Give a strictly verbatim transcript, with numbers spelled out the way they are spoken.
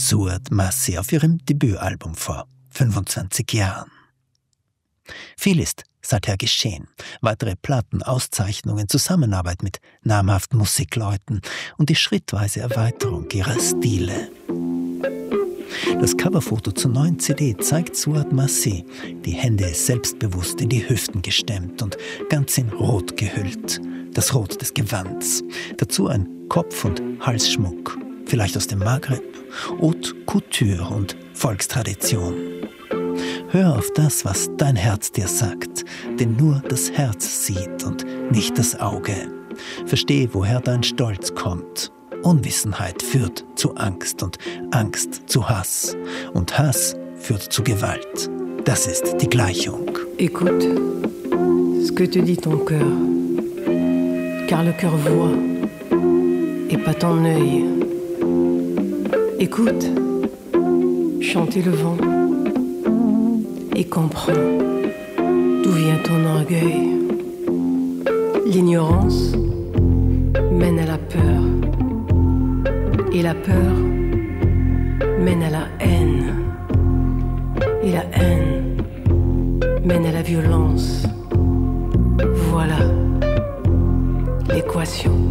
Suad Massi auf ihrem Debütalbum vor fünfundzwanzig Jahren. Viel ist seither geschehen. Weitere Platten, Auszeichnungen, Zusammenarbeit mit namhaften Musikleuten und die schrittweise Erweiterung ihrer Stile. Das Coverfoto zur neuen C D zeigt Suad Massi, die Hände selbstbewusst in die Hüften gestemmt und ganz in Rot gehüllt. Das Rot des Gewands. Dazu ein Kopf- und Halsschmuck, vielleicht aus dem Maghreb, Haute Couture und Volkstradition. Hör auf das, was dein Herz dir sagt, denn nur das Herz sieht und nicht das Auge. Versteh, woher dein Stolz kommt. Unwissenheit führt zu Angst und Angst zu Hass. Und Hass führt zu Gewalt. Das ist die Gleichung. Écoute ce que te dit ton cœur, car le cœur voit et pas ton œil. Écoute chanter le vent et comprends d'où vient ton orgueil. L'ignorance mène à la peur. Et la peur mène à la haine. Et la haine mène à la violence. Voilà l'équation.